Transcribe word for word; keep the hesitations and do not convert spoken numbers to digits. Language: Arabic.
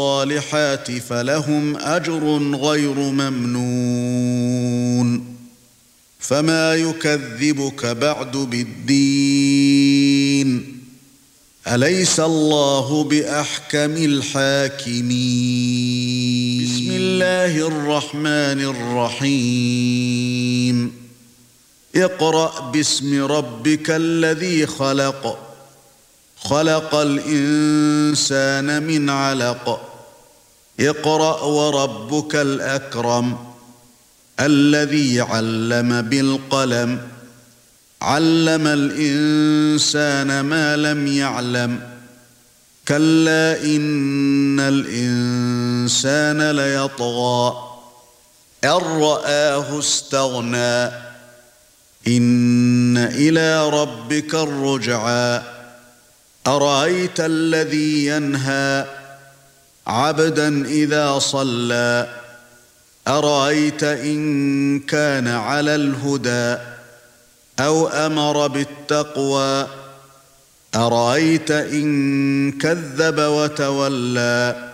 الصالحات فلهم أجر غير ممنون فما يكذبك بعد بالدين أليس الله بأحكم الحاكمين بسم الله الرحمن الرحيم اقرأ باسم ربك الذي خلق خلق الإنسان من علق اقرأ وربك الأكرم الذي علم بالقلم علم الإنسان ما لم يعلم كلا إن الإنسان ليطغى أن رآه استغنى إن إلى ربك الرجعى أرأيت الذي ينهى عبدا إذا صلى أرأيت إن كان على الهدى أو أمر بالتقوى أرأيت إن كذب وتولى